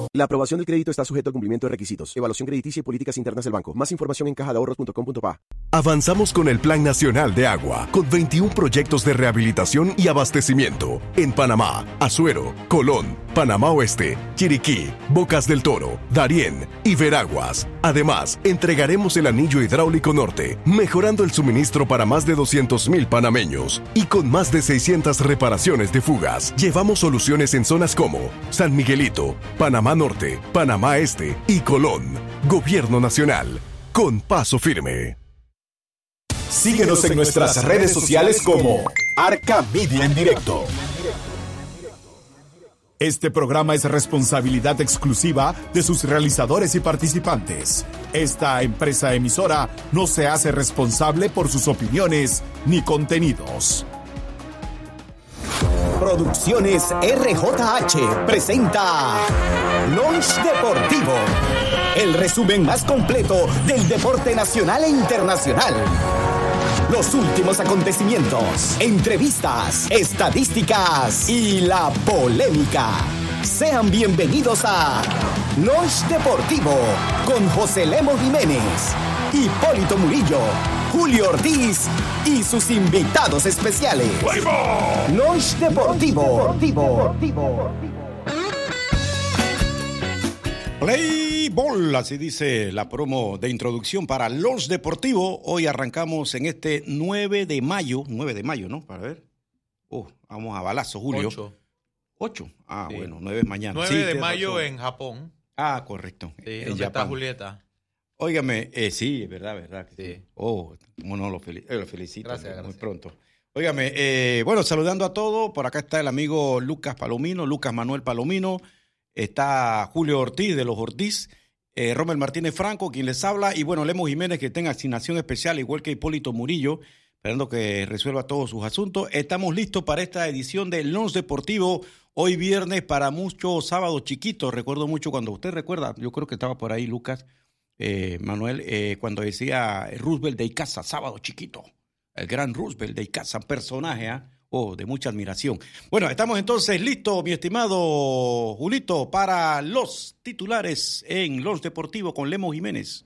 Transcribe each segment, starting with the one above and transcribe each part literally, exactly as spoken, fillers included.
La aprobación del crédito está sujeto al cumplimiento de requisitos, evaluación crediticia y políticas internas del banco. Más información en caja de ahorros punto com punto pa. Avanzamos con el Plan Nacional de Agua, con veintiún proyectos de rehabilitación y abastecimiento en Panamá, Azuero, Colón, Panamá Oeste, Chiriquí, Bocas del Toro, Darién y Veraguas. Además, entregaremos el anillo hidráulico norte, mejorando el suministro para más de doscientos mil panameños. Y con más de seiscientas reparaciones de fugas, llevamos soluciones en zonas como San Miguelito, Panamá Norte, Panamá Este y Colón. Gobierno Nacional, con paso firme. Síguenos en nuestras redes sociales como Arca Media en Directo. Este programa es responsabilidad exclusiva de sus realizadores y participantes. Esta empresa emisora no se hace responsable por sus opiniones ni contenidos. Producciones R J H presenta Launch Deportivo, el resumen más completo del deporte nacional e internacional. Los últimos acontecimientos, entrevistas, estadísticas y la polémica. Sean bienvenidos a Launch Deportivo con José Lemo Jiménez, Hipólito Murillo, Julio Ortiz y sus invitados especiales. Launch Deportivo. Play Ball, así dice la promo de introducción para Launch Deportivo. Hoy arrancamos en este nueve de mayo, nueve de mayo, ¿no? Para ver. Oh, vamos a balazo, Julio. ocho. ocho. Ah, Sí. bueno, nueve es mañana. nueve Sí, de tienes mayo razón. en Japón. Ah, correcto. Sí, en donde está Japón. Julieta. Óigame, eh, sí, es verdad, verdad. que Sí. sí. Oh, cómo no, lo, fel- eh, lo felicito. Gracias, muy gracias. pronto. Óigame, eh, bueno, saludando a todos. Por acá está el amigo Lucas Palomino, Lucas Manuel Palomino. Está Julio Ortiz de los Ortiz. Eh, Rommel Martínez Franco, quien les habla. Y bueno, Lemo Jiménez, que está en asignación especial, igual que Hipólito Murillo, esperando que resuelva todos sus asuntos. Estamos listos para esta edición de Launch Deportivo. Hoy viernes, para muchos sábados chiquitos. Recuerdo mucho cuando usted recuerda, yo creo que estaba por ahí, Lucas, eh, Manuel, eh, cuando decía Roosevelt de Icaza, sábado chiquito. El gran Roosevelt de Icaza, personaje, ¿ah? ¿eh? Oh, de mucha admiración. Bueno, estamos entonces listos, mi estimado Julito, para los titulares en Launch Deportivo con Lemo Jiménez.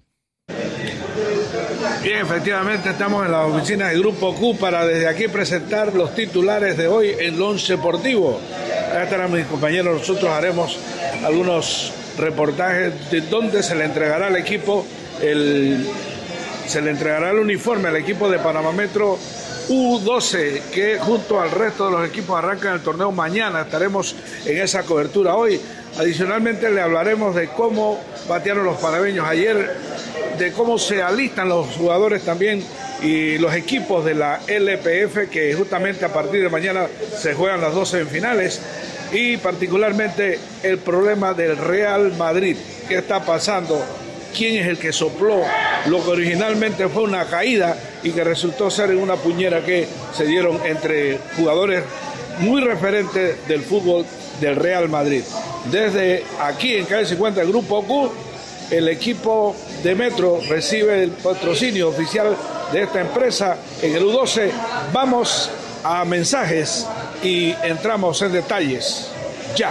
Bien, efectivamente estamos en la oficina del Grupo Q para desde aquí presentar los titulares de hoy en Launch Deportivo. Acá estarán mis compañeros, nosotros haremos algunos reportajes de dónde se le entregará al equipo el, se le entregará el uniforme al equipo de Panamá Metro U doce, que junto al resto de los equipos arrancan el torneo mañana. Estaremos en esa cobertura hoy. Adicionalmente le hablaremos de cómo batearon los panameños ayer, de cómo se alistan los jugadores también y los equipos de la L P F, que justamente a partir de mañana se juegan las dos semifinales, y particularmente el problema del Real Madrid. ¿Qué está pasando? ¿Quién es el que sopló lo que originalmente fue una caída y que resultó ser en una puñera que se dieron entre jugadores muy referentes del fútbol del Real Madrid? Desde aquí en Calle cincuenta, el Grupo Q, el equipo de Metro recibe el patrocinio oficial de esta empresa en el U doce. Vamos a mensajes y entramos en detalles ya.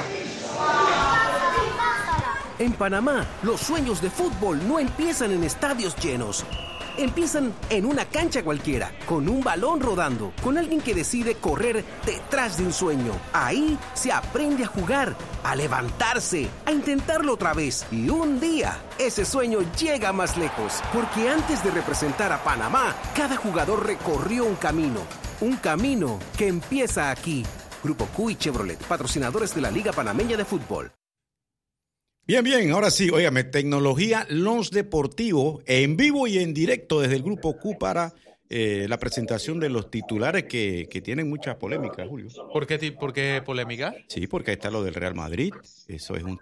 En Panamá, los sueños de fútbol no empiezan en estadios llenos. Empiezan en una cancha cualquiera, con un balón rodando, con alguien que decide correr detrás de un sueño. Ahí se aprende a jugar, a levantarse, a intentarlo otra vez. Y un día, ese sueño llega más lejos. Porque antes de representar a Panamá, cada jugador recorrió un camino. Un camino que empieza aquí. Grupo Q y Chevrolet, patrocinadores de la Liga Panameña de Fútbol. Bien, bien, ahora sí, óigame, tecnología Launch Deportivo en vivo y en directo desde el Grupo Q para eh, la presentación de los titulares que, que tienen muchas polémicas, Julio. ¿Por qué, ti- por qué polémica? Sí, porque ahí está lo del Real Madrid, eso es un